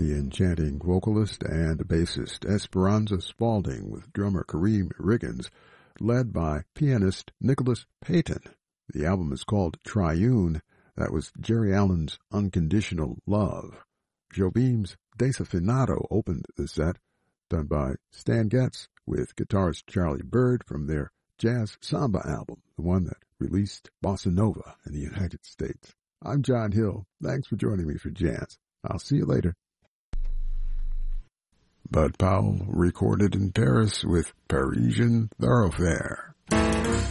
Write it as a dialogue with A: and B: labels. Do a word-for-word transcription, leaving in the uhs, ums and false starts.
A: the enchanting vocalist and bassist Esperanza Spalding with drummer Kareem Riggins, led by pianist Nicholas Payton. The album is called Triune. That was Jerry Allen's Unconditional Love. Jobim's Desafinado opened the set, done by Stan Getz with guitarist Charlie Bird from their Jazz Samba album, the one that released Bossa Nova in the United States. I'm John Hill. Thanks for joining me for Jazz. I'll see you later. Bud Powell recorded in Paris with Parisian Thoroughfare.